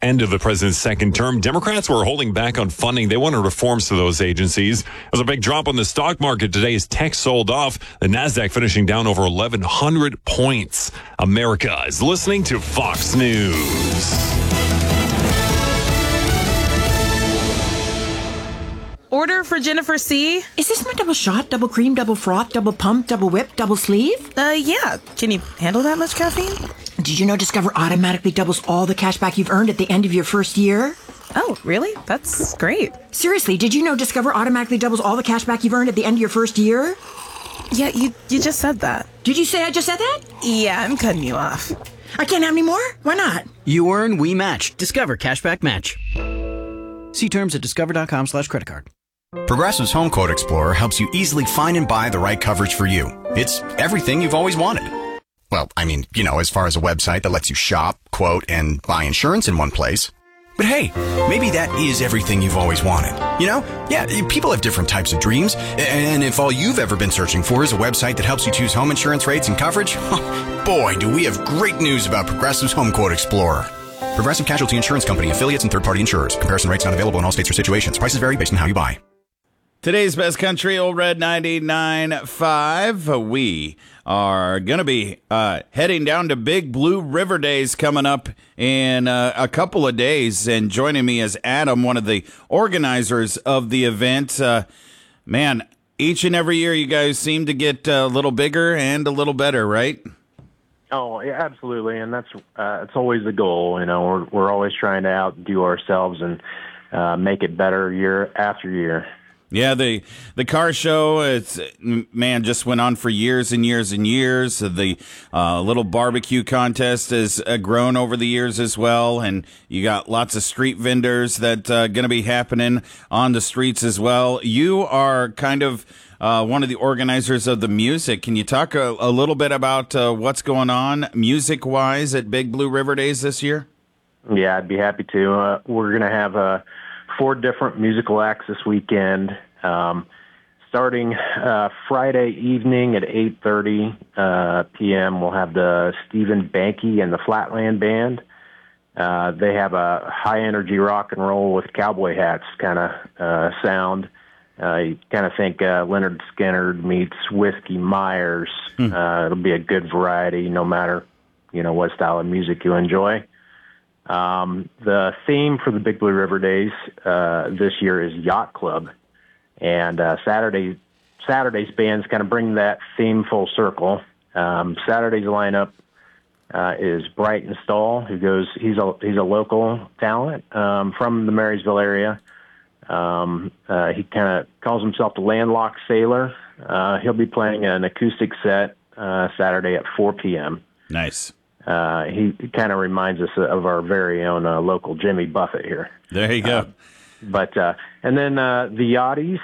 end of the president's second term, Democrats were holding back on funding. They wanted reforms to those agencies. There's a big drop on the stock market today as tech sold off. The NASDAQ finishing down over 1,100 points. America is listening to Fox News. Order for Jennifer C. Is this my double shot, double cream, double froth, double pump, double whip, double sleeve? Yeah. Can you handle that much caffeine? Did you know Discover automatically doubles all the cash back you've earned at the end of your first year? Oh, really? That's great. Seriously, did you know Discover automatically doubles all the cash back you've earned at the end of your first year? Yeah, you just said that. Did you say I just said that? Yeah, I'm cutting you off. I can't have any more? Why not? You earn, we match. Discover Cashback Match. See terms at discover.com/creditcard. Progressive's Home Quote Explorer helps you easily find and buy the right coverage for you. It's everything you've always wanted. Well, I mean, as far as a website that lets you shop, quote, and buy insurance in one place. But hey, maybe that is everything you've always wanted. Yeah, people have different types of dreams. And if all you've ever been searching for is a website that helps you choose home insurance rates and coverage, boy, do we have great news about Progressive's Home Quote Explorer. Progressive Casualty Insurance Company, affiliates, and third-party insurers. Comparison rates not available in all states or situations. Prices vary based on how you buy. Today's Best Country, Old Red 99.5. We are going to be heading down to Big Blue River Days coming up in a couple of days. And joining me is Adam, one of the organizers of the event. Man, each and every year you guys seem to get a little bigger and a little better, right? Oh, yeah, absolutely. And that's it's always the goal. We're always trying to outdo ourselves and make it better year after year. Yeah, the car show, just went on for years and years and years. The little barbecue contest has grown over the years as well, and you got lots of street vendors that going to be happening on the streets as well. You are kind of one of the organizers of the music. Can you talk a little bit about what's going on music-wise at Big Blue River Days this year? Yeah, I'd be happy to. We're going to have 4 different musical acts this weekend, starting Friday evening at 8:30 p.m. We'll have the Stephen Banky and the Flatland Band. They have a high-energy rock and roll with cowboy hats kind of sound. You kind of think Leonard Skinner meets Whiskey Myers. It'll be a good variety no matter, what style of music you enjoy. The theme for the Big Blue River Days this year is Yacht Club, and Saturday's bands kind of bring that theme full circle. Saturday's lineup is Brighton Stahl, he's a local talent from the Marysville area. He kind of calls himself the Landlocked Sailor. He'll be playing an acoustic set Saturday at 4 p.m. Nice. He kind of reminds us of our very own local Jimmy Buffett here. There you go. And then the Yachties,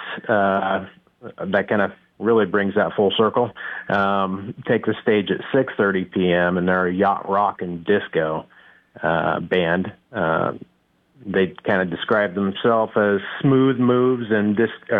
that kind of really brings that full circle, take the stage at 6:30 p.m., and they're a yacht rock and disco band. They kind of describe themselves as smooth grooves and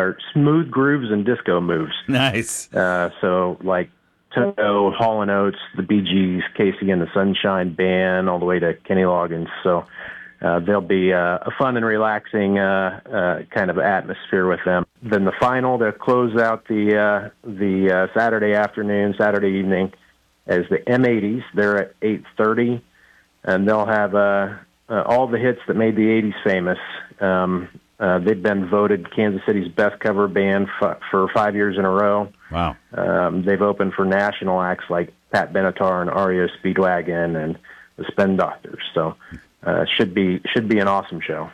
disco moves. Nice. So like Toto, Hall & Oates, the Bee Gees, Casey and the Sunshine Band, all the way to Kenny Loggins. So there'll be a fun and relaxing kind of atmosphere with them. Then the final to close out the Saturday evening is the M80s. They're at 8:30, and they'll have all the hits that made the 80s famous. They've been voted Kansas City's best cover band for 5 years in a row. Wow. They've opened for national acts like Pat Benatar and REO Speedwagon and the Spin Doctors. So should be an awesome show.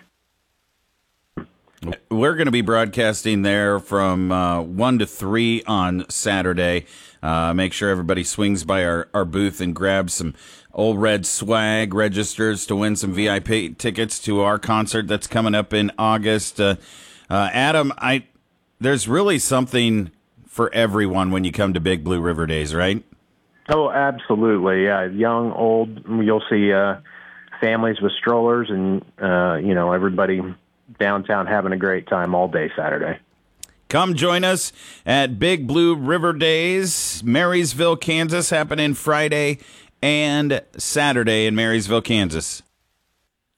We're going to be broadcasting there from 1 to 3 on Saturday. Make sure everybody swings by our booth and grabs some Old Red swag, registers to win some VIP tickets to our concert that's coming up in August. Adam, there's really something for everyone when you come to Big Blue River Days, right? Oh, absolutely. Yeah, young, old. You'll see families with strollers and, everybody downtown having a great time all day Saturday. Come join us at Big Blue River Days, Marysville, Kansas, happening Friday and Saturday in Marysville, Kansas.